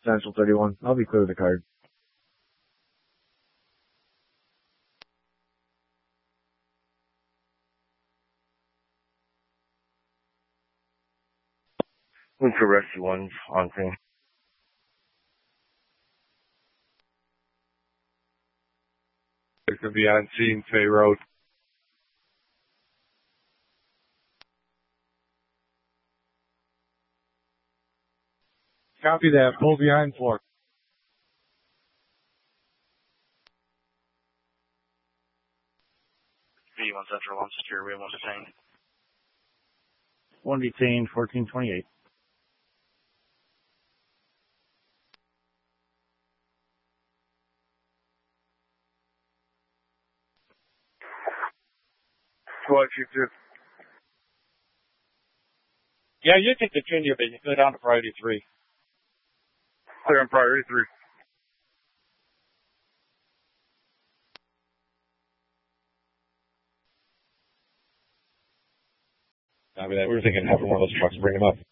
Central 31. I'll be clear with the card. Looking for rescue ones on scene. It could be on scene, Fay Road. Copy that. Pull behind floor. B1 Central, 1 secure, we have 1 detained. 1 detained, 1428. Squad Chief 2. Yeah, you can continue, but you go down to priority 3. Clear on priority 3. Copy that. We were thinking of having one of those trucks bring him up.